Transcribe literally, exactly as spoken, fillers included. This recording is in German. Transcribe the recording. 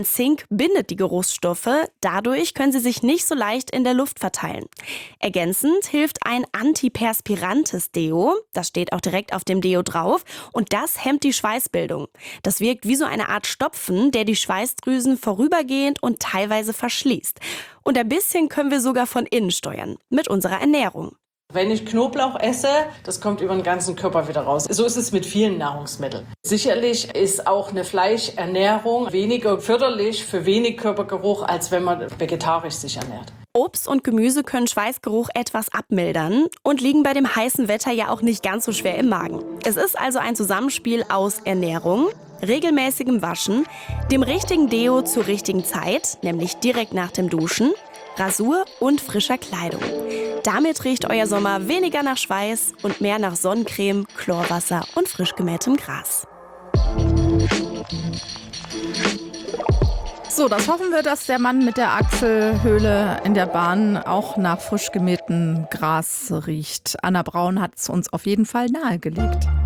Zink bindet die Geruchsstoffe, dadurch können sie sich nicht so leicht in der Luft verteilen. Ergänzend hilft ein antiperspirantes Deo, das steht auch direkt auf dem Deo drauf, und das hemmt die Schweißbildung. Das wirkt wie so eine Art Stopfen, der die Schweißdrüsen vorübergehend und teilweise verschließt. Und ein bisschen können wir sogar von innen steuern, mit unserer Ernährung. Wenn ich Knoblauch esse, das kommt über den ganzen Körper wieder raus. So ist es mit vielen Nahrungsmitteln. Sicherlich ist auch eine Fleischernährung weniger förderlich für wenig Körpergeruch, als wenn man vegetarisch sich ernährt. Obst und Gemüse können Schweißgeruch etwas abmildern und liegen bei dem heißen Wetter ja auch nicht ganz so schwer im Magen. Es ist also ein Zusammenspiel aus Ernährung, regelmäßigem Waschen, dem richtigen Deo zur richtigen Zeit, nämlich direkt nach dem Duschen, Rasur und frischer Kleidung. Damit riecht euer Sommer weniger nach Schweiß und mehr nach Sonnencreme, Chlorwasser und frisch gemähtem Gras. So, das hoffen wir, dass der Mann mit der Achselhöhle in der Bahn auch nach frisch gemähtem Gras riecht. Anna Braun hat es uns auf jeden Fall nahegelegt.